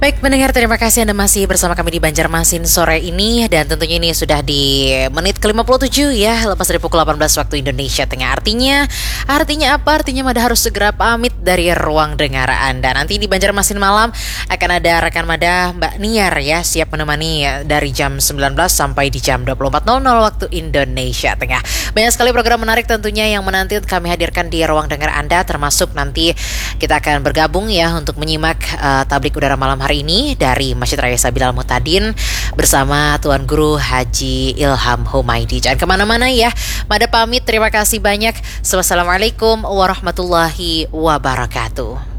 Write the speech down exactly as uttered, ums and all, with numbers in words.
Baik pendengar, terima kasih Anda masih bersama kami di Banjarmasin sore ini. Dan tentunya ini sudah di menit ke lima puluh tujuh ya, lepas dari pukul delapan belas waktu Indonesia Tengah. Artinya, artinya apa? Artinya Mada harus segera pamit dari ruang dengar Anda. Nanti di Banjarmasin malam akan ada rekan Mada Mbak Niar ya, siap menemani dari jam sembilan belas sampai di jam dua puluh empat nol nol waktu Indonesia Tengah. Banyak sekali program menarik tentunya yang menanti kami hadirkan di ruang dengar Anda, termasuk nanti kita akan bergabung ya untuk menyimak uh, tablik udara malam hari ini dari Masjid Raya Sabil Al-Mutadin bersama Tuan Guru Haji Ilham Humaidi. Jangan kemana-mana ya, Mada pamit, terima kasih banyak. Wassalamualaikum warahmatullahi wabarakatuh.